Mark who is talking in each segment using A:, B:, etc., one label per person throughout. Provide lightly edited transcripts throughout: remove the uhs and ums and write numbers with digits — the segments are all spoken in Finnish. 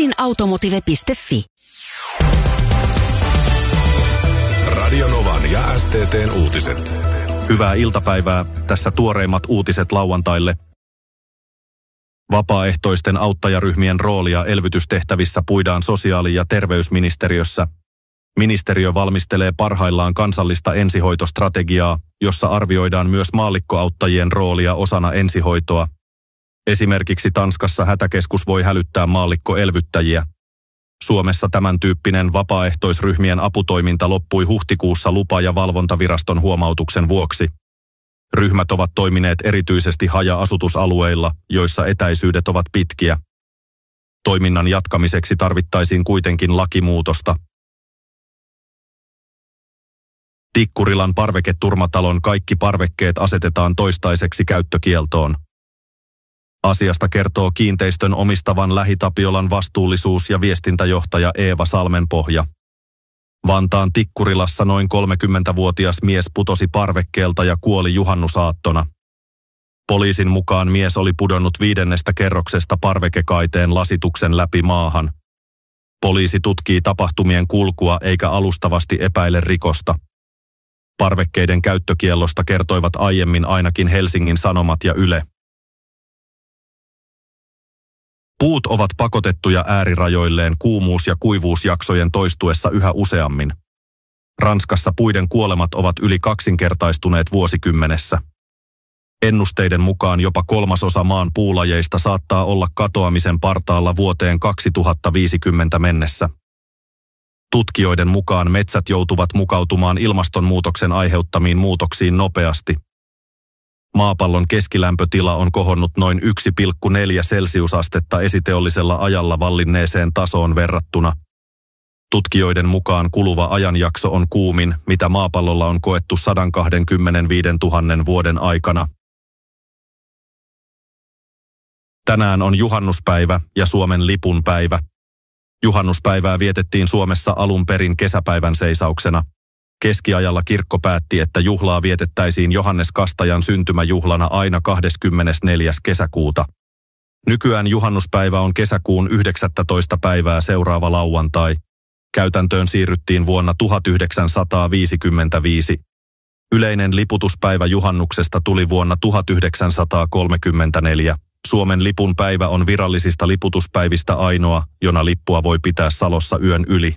A: Automotive.fi.
B: Radio Novan ja STT:n uutiset.
C: Hyvää iltapäivää. Tässä tuoreimmat uutiset lauantaille. Vapaaehtoisten auttajaryhmien roolia elvytystehtävissä puidaan sosiaali- ja terveysministeriössä. Ministeriö valmistelee parhaillaan kansallista ensihoitostrategiaa, jossa arvioidaan myös maallikkoauttajien roolia osana ensihoitoa. Esimerkiksi Tanskassa hätäkeskus voi hälyttää maallikkoelvyttäjiä. Suomessa tämän tyyppinen vapaaehtoisryhmien aputoiminta loppui huhtikuussa lupa- ja valvontaviraston huomautuksen vuoksi. Ryhmät ovat toimineet erityisesti haja-asutusalueilla, joissa etäisyydet ovat pitkiä. Toiminnan jatkamiseksi tarvittaisiin kuitenkin lakimuutosta. Tikkurilan parveketurmatalon kaikki parvekkeet asetetaan toistaiseksi käyttökieltoon. Asiasta kertoo kiinteistön omistavan Lähi-Tapiolan vastuullisuus- ja viestintäjohtaja Eeva Salmenpohja. Vantaan Tikkurilassa noin 30-vuotias mies putosi parvekkeelta ja kuoli juhannusaattona. Poliisin mukaan mies oli pudonnut 5. kerroksesta parvekekaiteen lasituksen läpi maahan. Poliisi tutkii tapahtumien kulkua eikä alustavasti epäile rikosta. Parvekkeiden käyttökiellosta kertoivat aiemmin ainakin Helsingin Sanomat ja Yle. Puut ovat pakotettuja äärirajoilleen kuumuus- ja kuivuusjaksojen toistuessa yhä useammin. Ranskassa puiden kuolemat ovat yli kaksinkertaistuneet vuosikymmenessä. Ennusteiden mukaan jopa 1/3 maan puulajeista saattaa olla katoamisen partaalla vuoteen 2050 mennessä. Tutkijoiden mukaan metsät joutuvat mukautumaan ilmastonmuutoksen aiheuttamiin muutoksiin nopeasti. Maapallon keskilämpötila on kohonnut noin 1,4 celsiusastetta esiteollisella ajalla vallinneeseen tasoon verrattuna. Tutkijoiden mukaan kuluva ajanjakso on kuumin, mitä maapallolla on koettu 125 000 vuoden aikana. Tänään on juhannuspäivä ja Suomen lipun päivä. Juhannuspäivää vietettiin Suomessa alun perin kesäpäivän seisauksena. Keskiajalla kirkko päätti, että juhlaa vietettäisiin Johannes Kastajan syntymäjuhlana aina 24. kesäkuuta. Nykyään juhannuspäivä on kesäkuun 19. päivää seuraava lauantai. Käytäntöön siirryttiin vuonna 1955. Yleinen liputuspäivä juhannuksesta tuli vuonna 1934. Suomen lipun päivä on virallisista liputuspäivistä ainoa, jona lippua voi pitää Salossa yön yli.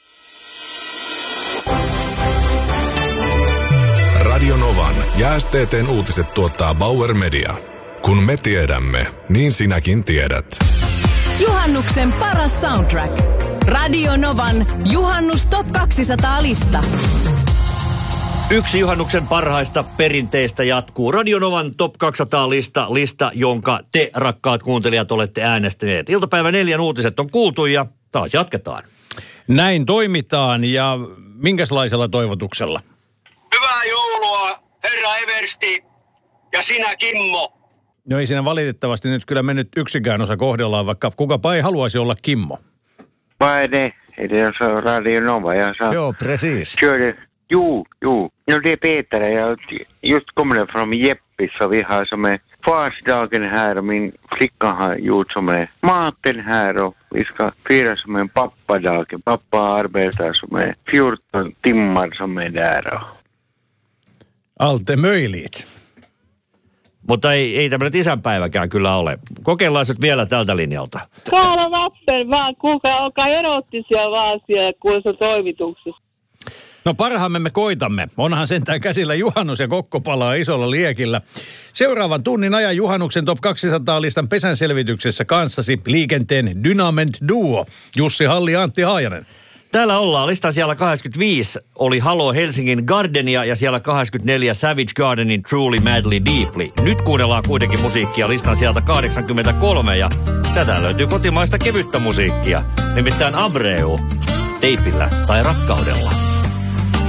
B: Radio Novan ja STT:n uutiset tuottaa Bauer Media. Kun me tiedämme, niin sinäkin tiedät.
D: Juhannuksen paras soundtrack. Radio Novan Juhannus Top 200-lista.
E: Yksi juhannuksen parhaista perinteistä jatkuu. Radio Novan Top 200-lista, jonka te, rakkaat kuuntelijat, olette äänestäneet. Iltapäivä 4 uutiset on kuultu ja taas jatketaan.
F: Näin toimitaan ja minkälaisella toivotuksella?
G: Hyvää joulua, herra Eversti ja sinä, Kimmo.
F: No ei siinä valitettavasti nyt kyllä mennyt yksikään osa kohdellaan, vaikka kukapa ei haluaisi olla Kimmo.
H: Vad är det? Är det så Radio Nova jag sa?
F: Joo, precis.
H: Jo. No det är Peter. Jag just kommer från Jeppis så vi har som är farsdagen här och min flicka har gjort som är maten här och vi ska fira som en pappadag. Pappa arbetar som är 14 timmar som är där.
F: Allt är möjligt.
E: Mutta ei tämmöinen isänpäiväkään kyllä ole. Kokeillaan nyt vielä tältä linjalta.
I: Täällä Vappen vaan, kuulkaa, olkaa erottisia vaan siellä kuulissa toimituksessa.
F: No parhaamme me koitamme. Onhan sentään käsillä juhannus ja kokko palaa isolla liekillä. Seuraavan tunnin ajan juhannuksen Top 200-listan pesänselvityksessä kanssasi liikenteen Dynament Duo, Jussi Halli ja Antti Haajanen.
E: Täällä ollaan. Listan siellä 85 oli Halo Helsingin Gardenia ja siellä 84 Savage Gardenin Truly Madly Deeply. Nyt kuunnellaan kuitenkin musiikkia listan sieltä 83 ja sieltä löytyy kotimaista kevyttä musiikkia. Nimittäin Abreu, Teipillä tai rakkaudella.